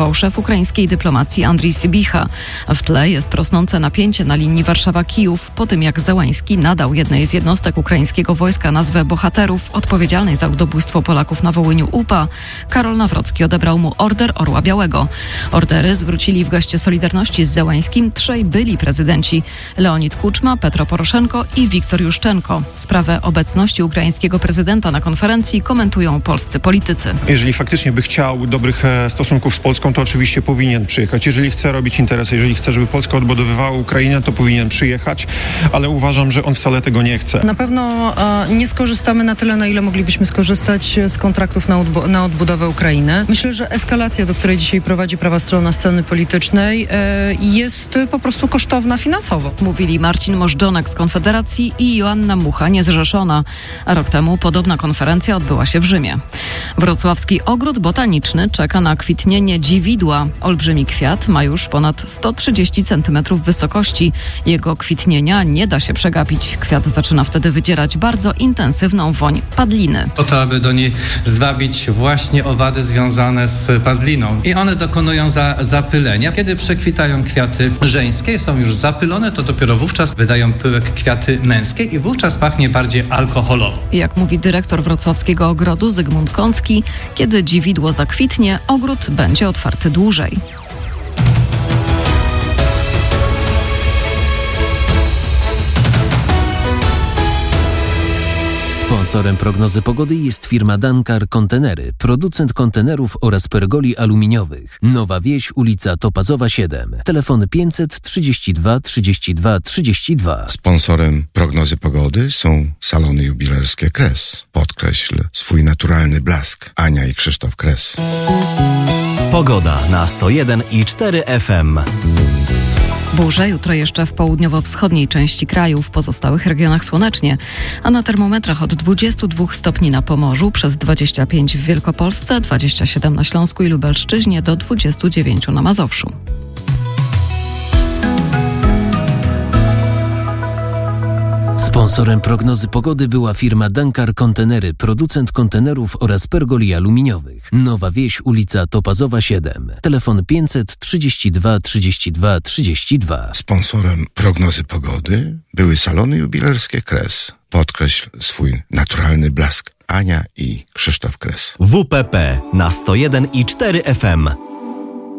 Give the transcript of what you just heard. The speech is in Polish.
poinformował szef ukraińskiej dyplomacji Andrii Sybicha. W tle jest rosnące napięcie na linii Warszawa-Kijów po tym, jak Zełenski nadał jednej z jednostek ukraińskiego wojska nazwę bohaterów odpowiedzialnej za ludobójstwo Polaków na Wołyniu UPA. Karol Nawrocki odebrał mu Order Orła Białego. Ordery zwrócili w geście solidarności z Zełenskim trzej byli prezydenci: Leonid Kuczma, Petro Poroszenko i Wiktor Juszczenko. Sprawę obecności ukraińskiego prezydenta na konferencji komentują polscy politycy. Jeżeli faktycznie by chciał dobrych stosunków z Polską, to oczywiście powinien przyjechać. Jeżeli chce robić interesy, jeżeli chce, żeby Polska odbudowywała Ukrainę, to powinien przyjechać, ale uważam, że on wcale tego nie chce. Na pewno nie skorzystamy na tyle, na ile moglibyśmy skorzystać z kontraktów na odbudowę Ukrainy. Myślę, że eskalacja, do której dzisiaj prowadzi prawa strona sceny politycznej, jest po prostu kosztowna finansowo. Mówili Marcin Możdżonek z Konfederacji i Joanna Mucha, niezrzeszona. A rok temu podobna konferencja odbyła się w Rzymie. Wrocławski ogród botaniczny czeka na kwitnienie dziwidła. Olbrzymi kwiat ma już ponad 130 cm wysokości. Jego kwitnienia nie da się przegapić. Kwiat zaczyna wtedy wydzierać bardzo intensywną woń padliny. Po to, aby do niej zwabić właśnie owady związane z padliną. I one dokonują zapylenia. Kiedy przekwitają kwiaty żeńskie, są już zapylone, to dopiero wówczas wydają pyłek kwiaty męskie i wówczas pachnie bardziej alkoholowo. Jak mówi dyrektor wrocławskiego ogrodu Zygmunt Kącki, kiedy dziwidło zakwitnie, ogród będzie otwarty dłużej. Sponsorem prognozy pogody jest firma Dankar Kontenery, producent kontenerów oraz pergoli aluminiowych. Nowa Wieś, ulica Topazowa 7. Telefon 532 32 32. Sponsorem prognozy pogody są salony jubilerskie Kres. Podkreśl swój naturalny blask. Ania i Krzysztof Kres. Pogoda na 101,4 FM. Burze jutro jeszcze w południowo-wschodniej części kraju, w pozostałych regionach słonecznie, a na termometrach od 22 stopni na Pomorzu, przez 25 w Wielkopolsce, 27 na Śląsku i Lubelszczyźnie, do 29 na Mazowszu. Sponsorem prognozy pogody była firma Dankar Kontenery, producent kontenerów oraz pergoli aluminiowych. Nowa Wieś, ulica Topazowa 7. Telefon 532 32 32. Sponsorem prognozy pogody były salony jubilerskie Kres. Podkreśl swój naturalny blask. Ania i Krzysztof Kres. WPP na 101,4 FM.